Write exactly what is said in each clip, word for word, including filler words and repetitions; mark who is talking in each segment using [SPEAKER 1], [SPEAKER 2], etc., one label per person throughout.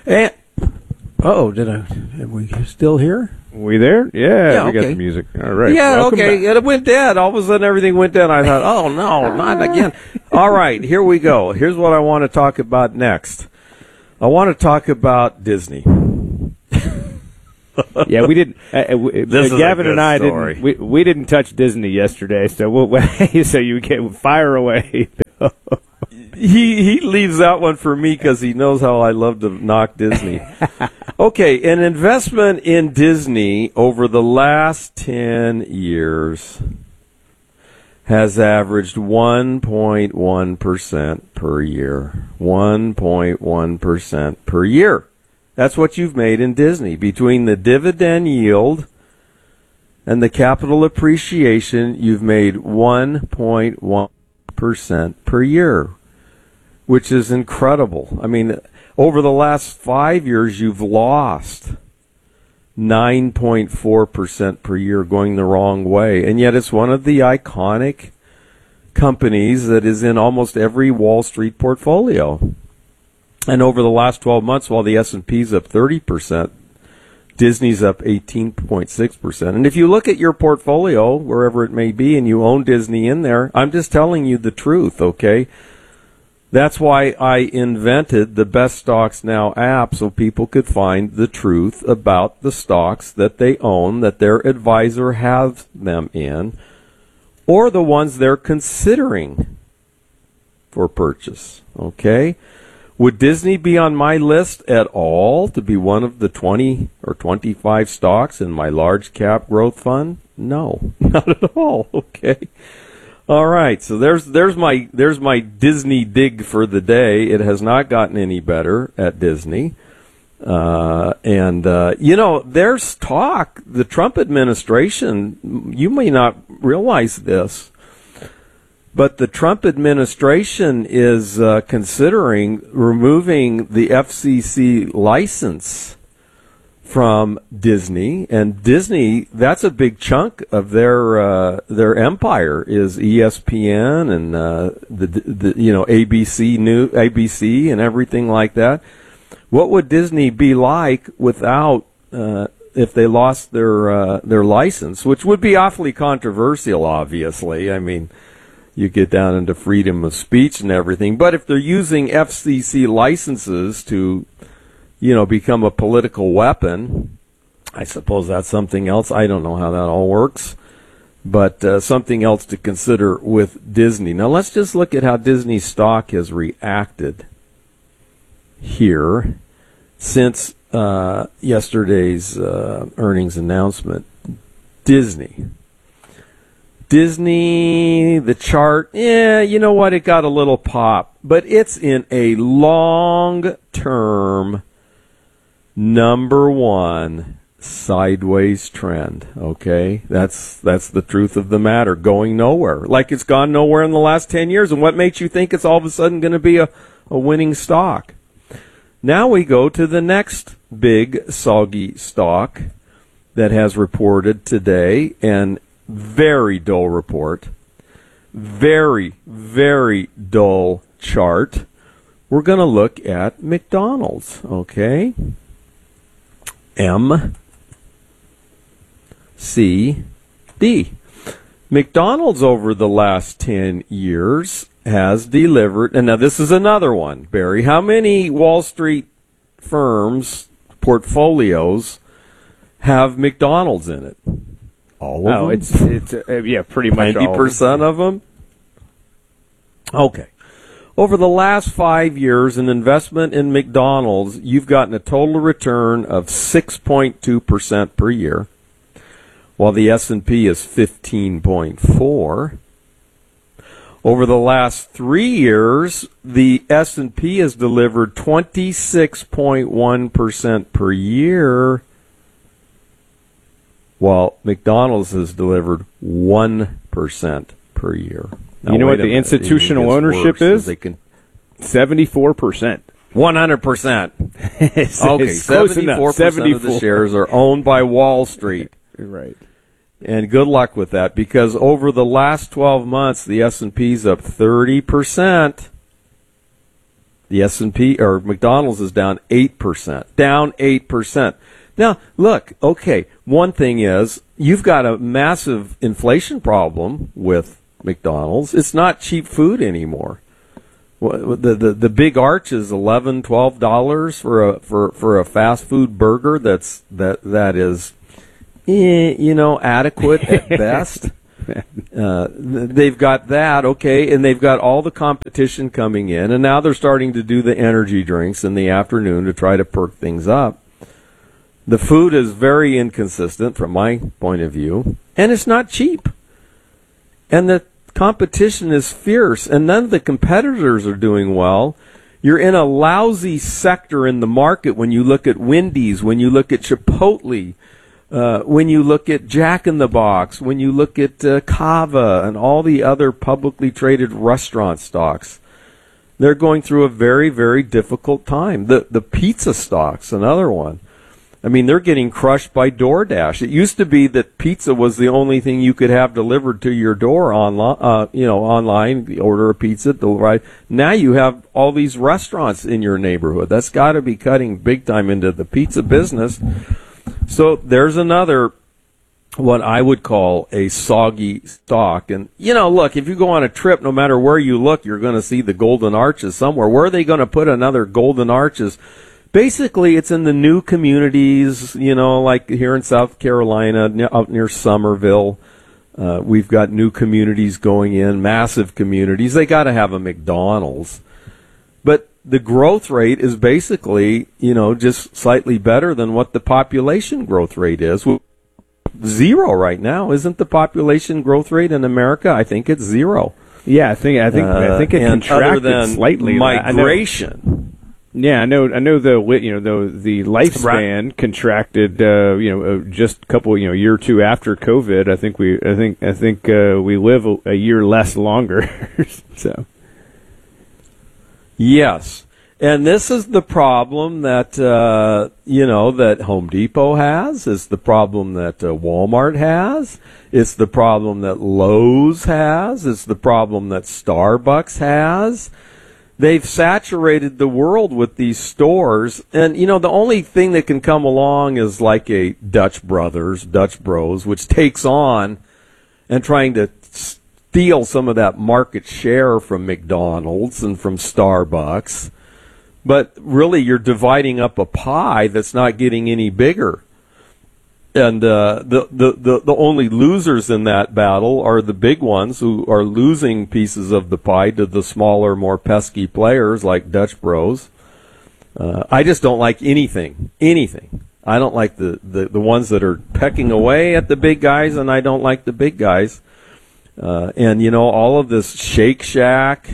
[SPEAKER 1] And, uh-oh, did I, are we still here?
[SPEAKER 2] We there? Yeah,
[SPEAKER 1] Yeah,
[SPEAKER 2] we got
[SPEAKER 1] okay.
[SPEAKER 2] the music. All right.
[SPEAKER 1] Yeah,
[SPEAKER 2] Welcome
[SPEAKER 1] okay.
[SPEAKER 2] back.
[SPEAKER 1] It went dead. All of a sudden, everything went dead. I thought, oh, no, not again. All right, here we go. Here's what I want to talk about next. I want to talk about Disney.
[SPEAKER 2] Yeah, we didn't. Uh, uh, we-
[SPEAKER 1] This
[SPEAKER 2] uh,
[SPEAKER 1] is a
[SPEAKER 2] Gavin
[SPEAKER 1] good
[SPEAKER 2] and I
[SPEAKER 1] story.
[SPEAKER 2] didn't. We, we didn't touch Disney yesterday, so we'll, so you get fire away.
[SPEAKER 1] He he leaves that one for me because he knows how I love to knock Disney. Okay, an investment in Disney over the last ten years has averaged one point one percent per year. one point one percent per year. That's what you've made in Disney. Between the dividend yield and the capital appreciation, you've made one point one percent per year, which is incredible. I mean, over the last five years, you've lost nine point four percent per year going the wrong way. And yet it's one of the iconic companies that is in almost every Wall Street portfolio. And over the last twelve months, while the S and P's up thirty percent, Disney's up eighteen point six percent. And if you look at your portfolio, wherever it may be, and you own Disney in there, I'm just telling you the truth, okay? That's why I invented the Best Stocks Now app, so people could find the truth about the stocks that they own, that their advisor has them in, or the ones they're considering for purchase, okay? Would Disney be on my list at all to be one of the twenty or twenty-five stocks in my large cap growth fund? No, not at all, okay? All right, so there's there's my there's my Disney dig for the day. It has not gotten any better at Disney. Uh, and, uh, you know, there's talk, the Trump administration, you may not realize this, but the Trump administration is uh, considering removing the F C C license from Disney, and Disney, that's a big chunk of their uh, their empire is E S P N and uh, the, the you know A B C new A B C and everything like that. What would Disney be like without uh, if they lost their uh, their license, which would be awfully controversial, obviously. I mean, you get down into freedom of speech and everything. But if they're using F C C licenses to, you know, become a political weapon, I suppose that's something else. I don't know how that all works, but uh, something else to consider with Disney. Now, let's just look at how Disney stock has reacted here since uh, yesterday's uh, earnings announcement. Disney. Disney, the chart, yeah, you know what? It got a little pop, but it's in a long-term number one sideways trend, okay? That's that's the truth of the matter, going nowhere. Like it's gone nowhere in the last ten years, and what makes you think it's all of a sudden going to be a, a winning stock? Now we go to the next big soggy stock that has reported today, and very dull report, very, very dull chart. We're going to look at McDonald's, okay? M C D. McDonald's over the last ten years has delivered, and now this is another one, Barry. How many Wall Street firms, portfolios, have McDonald's in it? All of
[SPEAKER 2] Oh,
[SPEAKER 1] them?
[SPEAKER 2] it's it's uh, yeah, pretty much all
[SPEAKER 1] ninety percent of them? Okay. Over the last five years, an investment in McDonald's, you've gotten a total return of six point two percent per year, while the S and P is fifteen point four. Over the last three years, the S and P has delivered twenty-six point one percent per year, while McDonald's has delivered one percent per year. Now,
[SPEAKER 2] you know
[SPEAKER 1] wait
[SPEAKER 2] what
[SPEAKER 1] a
[SPEAKER 2] the
[SPEAKER 1] minute.
[SPEAKER 2] institutional
[SPEAKER 1] It gets
[SPEAKER 2] ownership
[SPEAKER 1] worse, 'cause
[SPEAKER 2] is?
[SPEAKER 1] They can
[SPEAKER 2] seventy-four percent.
[SPEAKER 1] one hundred percent.
[SPEAKER 2] It's,
[SPEAKER 1] Okay,
[SPEAKER 2] it's close
[SPEAKER 1] seventy-four
[SPEAKER 2] enough.
[SPEAKER 1] percent of
[SPEAKER 2] seventy-four.
[SPEAKER 1] the shares are owned by Wall Street.
[SPEAKER 2] Right.
[SPEAKER 1] And good luck with that, because over the last twelve months, the S and P's up thirty percent. The S and P or McDonald's is down eight percent. Down eight percent. Now, look, okay, one thing is you've got a massive inflation problem with McDonald's. It's not cheap food anymore. The the, the big arch is eleven, twelve dollars for a for, for a fast food burger that's that that is eh, you know, adequate at best. Uh, they've got that, okay, and they've got all the competition coming in, and now they're starting to do the energy drinks in the afternoon to try to perk things up. The food is very inconsistent from my point of view, and it's not cheap. And the competition is fierce, and none of the competitors are doing well. You're in a lousy sector in the market when you look at Wendy's, when you look at Chipotle, Uh, when you look at Jack in the Box, when you look at uh, Cava and all the other publicly traded restaurant stocks, they're going through a very, very difficult time. The the pizza stocks, another one. I mean, they're getting crushed by DoorDash. It used to be that pizza was the only thing you could have delivered to your door online. Uh, you know, online, you order a pizza, deliver. Now you have all these restaurants in your neighborhood. That's got to be cutting big time into the pizza business. So there's another, what I would call a soggy stock. And, you know, look, if you go on a trip, no matter where you look, you're going to see the Golden Arches somewhere. Where are they going to put another Golden Arches? Basically, it's in the new communities, you know, like here in South Carolina, out near Somerville. Uh, we've got new communities going in, massive communities. They got to have a McDonald's. But the growth rate is basically, you know, just slightly better than what the population growth rate is. Zero right now. Isn't the population growth rate in America? I think it's zero.
[SPEAKER 2] Yeah, I think I think uh, I think it contracted
[SPEAKER 1] other than
[SPEAKER 2] slightly.
[SPEAKER 1] Migration.
[SPEAKER 2] I yeah, I know. I know the you know the the lifespan right. contracted. Uh, you know, uh, just a couple you know year or two after COVID. I think we I think I think uh, we live a, a year less longer. So.
[SPEAKER 1] Yes, and this is the problem that uh, you know that Home Depot has. It's the problem that uh, Walmart has. It's the problem that Lowe's has. It's the problem that Starbucks has. They've saturated the world with these stores, and you know the only thing that can come along is like a Dutch Brothers, Dutch Bros, which takes on and trying to steal some of that market share from McDonald's and from Starbucks. But really, you're dividing up a pie that's not getting any bigger. And uh, the, the, the, the only losers in that battle are the big ones who are losing pieces of the pie to the smaller, more pesky players like Dutch Bros. Uh, I just don't like anything, anything. I don't like the, the, the ones that are pecking away at the big guys, and I don't like the big guys. Uh, and, you know, all of this Shake Shack,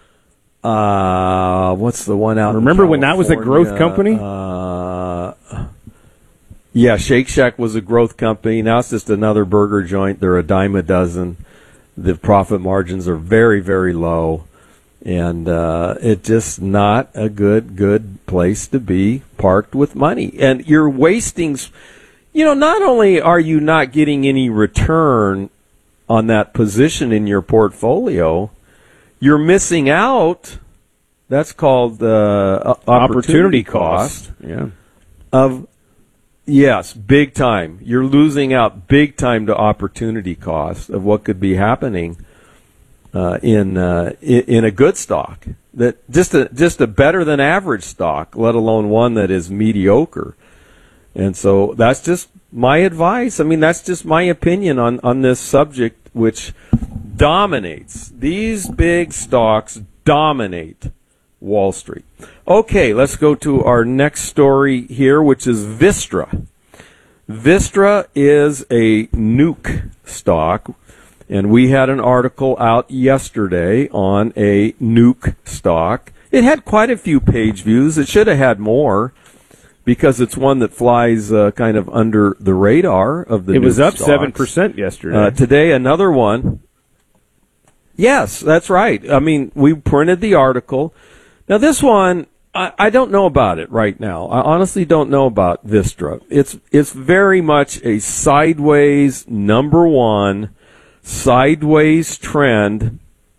[SPEAKER 1] uh, what's the one out
[SPEAKER 2] Remember
[SPEAKER 1] in
[SPEAKER 2] when that was a growth company?
[SPEAKER 1] Uh, yeah, Shake Shack was a growth company. Now it's just another burger joint. They're a dime a dozen. The profit margins are very, very low. And uh, it's just not a good, good place to be parked with money. And you're wasting, you know, not only are you not getting any return on that position in your portfolio, you're missing out. That's called uh, opportunity, opportunity cost.
[SPEAKER 2] cost. Yeah.
[SPEAKER 1] Of yes, big time. You're losing out big time to opportunity cost of what could be happening uh, in, uh, in in a good stock. That just a just a better than average stock, let alone one that is mediocre. And so that's just my advice. I mean, that's just my opinion on, on this subject, which dominates. These big stocks dominate Wall Street. Okay, let's go to our next story here, which is Vistra. Vistra is a nuke stock, and we had an article out yesterday on a nuke stock. It had quite a few page views. It should have had more, because it's one that flies uh, kind of under the radar of the
[SPEAKER 2] It was up
[SPEAKER 1] stocks.
[SPEAKER 2] seven percent yesterday.
[SPEAKER 1] Uh, today, another one. Yes, that's right. I mean, we printed the article. Now, this one, I, I don't know about it right now. I honestly don't know about Vistra. It's it's very much a sideways, number one, sideways trend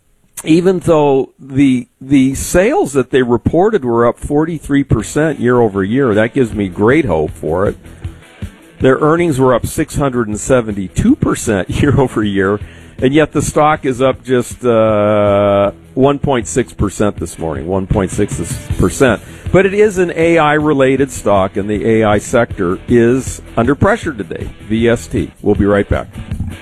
[SPEAKER 1] even though the the sales that they reported were up forty-three percent year over year. That gives me great hope for it. Their earnings were up six hundred seventy-two percent year over year, and yet the stock is up just uh, one point six percent this morning, one point six percent. But it is an A I-related stock, and the A I sector is under pressure today. V S T. We'll be right back.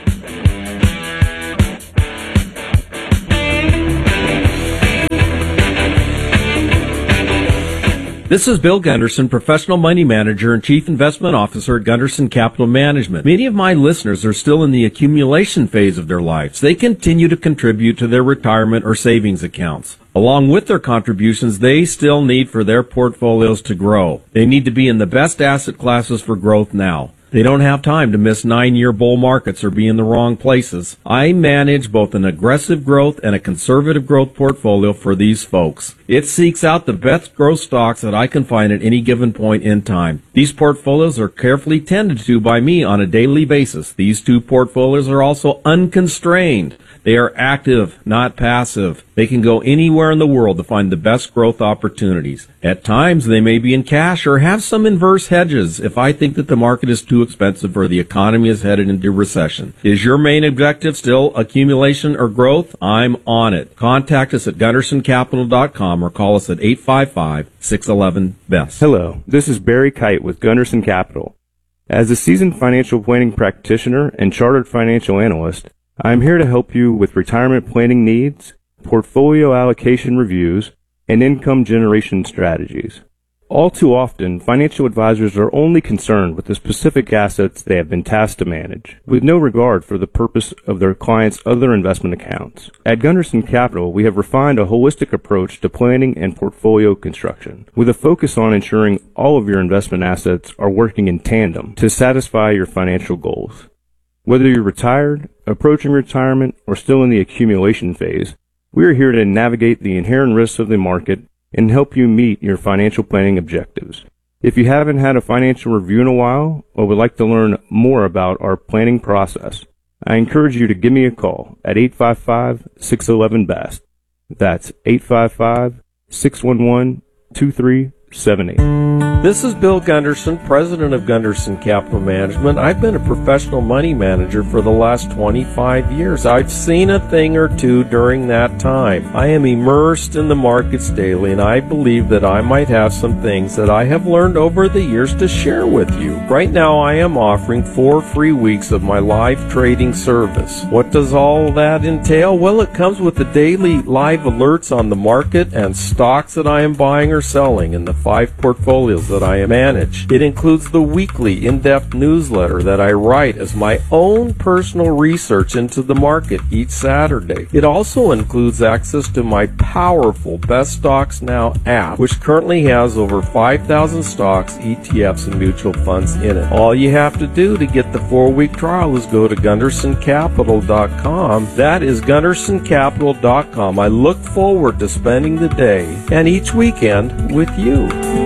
[SPEAKER 3] This is Bill Gunderson, professional money manager and chief investment officer at Gunderson Capital Management. Many of my listeners are still in the accumulation phase of their lives. They continue to contribute to their retirement or savings accounts. Along with their contributions, they still need for their portfolios to grow. They need to be in the best asset classes for growth now. They don't have time to miss nine-year bull markets or be in the wrong places. I manage both an aggressive growth and a conservative growth portfolio for these folks. It seeks out the best growth stocks that I can find at any given point in time. These portfolios are carefully tended to by me on a daily basis. These two portfolios are also unconstrained. They are active, not passive. They can go anywhere in the world to find the best growth opportunities. At times, they may be in cash or have some inverse hedges if I think that the market is too expensive or the economy is headed into recession. Is your main objective still accumulation or growth? I'm on it. Contact us at gunderson capital dot com or call us at eight five five, six one one, B E S T.
[SPEAKER 2] Hello, this is Barry Kite with Gunderson Capital. As a seasoned financial planning practitioner and chartered financial analyst, I am here to help you with retirement planning needs, portfolio allocation reviews, and income generation strategies. All too often, financial advisors are only concerned with the specific assets they have been tasked to manage, with no regard for the purpose of their clients' other investment accounts. At Gunderson Capital, we have refined a holistic approach to planning and portfolio construction, with a focus on ensuring all of your investment assets are working in tandem to satisfy your financial goals. Whether you're retired, approaching retirement, or still in the accumulation phase, we are here to navigate the inherent risks of the market and help you meet your financial planning objectives. If you haven't had a financial review in a while or would like to learn more about our planning process, I encourage you to give me a call at eight five five, six one one, B E S T. That's eight five five, six one one, two three seven eight.
[SPEAKER 1] This is Bill Gunderson, president of Gunderson Capital Management. I've been a professional money manager for the last twenty-five years. I've seen a thing or two during that time. I am immersed in the markets daily, and I believe that I might have some things that I have learned over the years to share with you. Right now, I am offering four free weeks of my live trading service. What does all that entail? Well, it comes with the daily live alerts on the market and stocks that I am buying or selling in the five portfolios that I manage. It includes the weekly in-depth newsletter that I write as my own personal research into the market each Saturday. It also includes access to my powerful Best Stocks Now app, which currently has over five thousand stocks, E T Fs, and mutual funds in it. All you have to do to get the four-week trial is go to gunderson capital dot com. That is gunderson capital dot com. I look forward to spending the day and each weekend with you.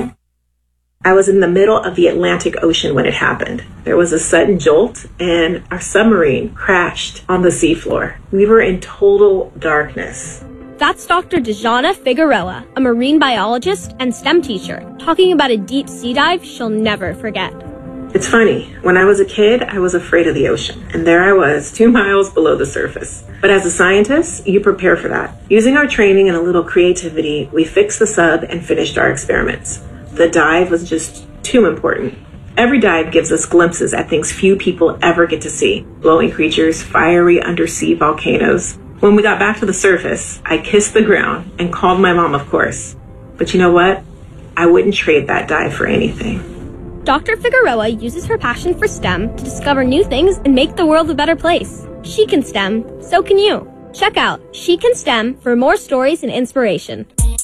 [SPEAKER 4] I was in the middle of the Atlantic Ocean when it happened. There was a sudden jolt, and our submarine crashed on the seafloor. We were in total darkness.
[SPEAKER 5] That's Doctor Dejana Figueroa, a marine biologist and STEM teacher, talking about a deep sea dive she'll never forget.
[SPEAKER 4] It's funny, when I was a kid, I was afraid of the ocean, and there I was, two miles below the surface. But as a scientist, you prepare for that. Using our training and a little creativity, we fixed the sub and finished our experiments. The dive was just too important. Every dive gives us glimpses at things few people ever get to see. Glowing creatures, fiery undersea volcanoes. When we got back to the surface, I kissed the ground and called my mom, of course. But you know what? I wouldn't trade that dive for anything.
[SPEAKER 5] Doctor Figueroa uses her passion for STEM to discover new things and make the world a better place. She can STEM, so can you. Check out She Can STEM for more stories and inspiration.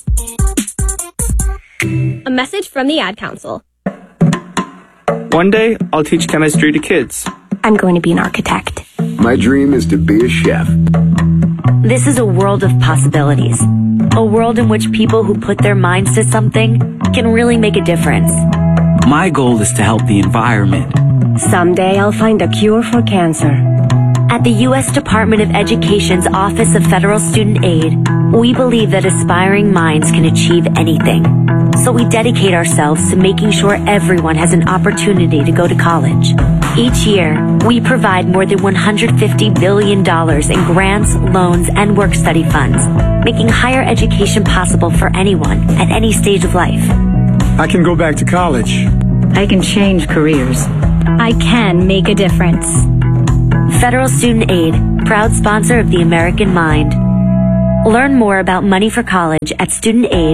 [SPEAKER 5] A message from the Ad Council.
[SPEAKER 6] One day, I'll teach chemistry to kids.
[SPEAKER 7] I'm going to be an architect.
[SPEAKER 8] My dream is to be a chef.
[SPEAKER 7] This is a world of possibilities. A world in which people who put their minds to something can really make a difference.
[SPEAKER 9] My goal is to help the environment.
[SPEAKER 10] Someday I'll find a cure for cancer.
[SPEAKER 7] At At the U S Department of Education's Office of Federal Student Aid, we believe that aspiring minds can achieve anything. So we dedicate ourselves to making sure everyone has an opportunity to go to college. Each year, we provide more than one hundred fifty billion dollars in grants, loans, and work-study funds, making higher education possible for anyone at any stage of life.
[SPEAKER 9] I can go back to college.
[SPEAKER 10] I can change careers.
[SPEAKER 11] I can make a difference.
[SPEAKER 7] Federal Student Aid, proud sponsor of the American Mind. Learn more about Money for College at student aid